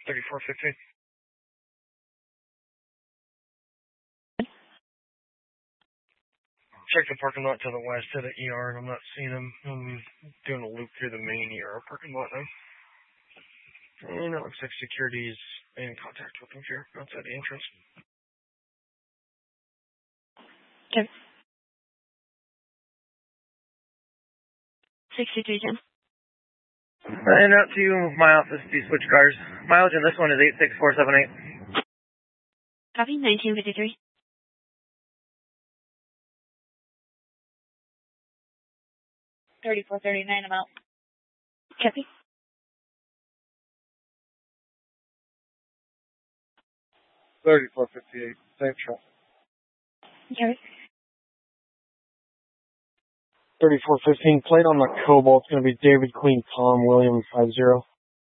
3415. Check the parking lot to the west of the ER, and I'm not seeing him. I'm doing a loop through the main ER parking lot now. And it looks like security's in contact with him here outside the entrance. Okay. 6310. And out to my office to switch cars. Mileage on this one is 86478. Copy, 1953. 3439, I'm out. Copy. $34.58. Same truck. Copy. 3415. Plate on the Cobalt. It's going to be David Queen Tom William 50.